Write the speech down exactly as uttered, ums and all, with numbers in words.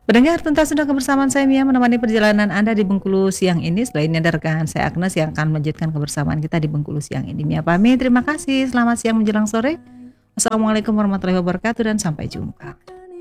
Pendengar, tuntas sudah kebersamaan saya Mia menemani perjalanan Anda di Bengkulu siang ini. Selain rekan saya Agnes yang akan melanjutkan kebersamaan kita di Bengkulu siang ini. Mia pamit, terima kasih. Selamat siang menjelang sore. Wassalamualaikum warahmatullahi wabarakatuh dan sampai jumpa.